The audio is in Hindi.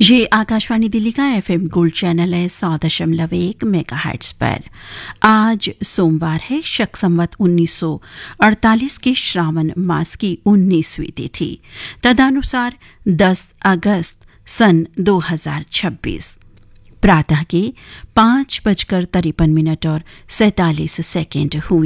ये आकाशवाणी दिल्ली का एफएम गोल्ड चैनल है 100.1 मेगाहर्ट्ज पर। आज सोमवार है, शक संवत 1948 के श्रावण मास की 19वीं तिथि, तदनुसार 10 अगस्त सन 2026। प्रातः के 5:53 और 47 हुई।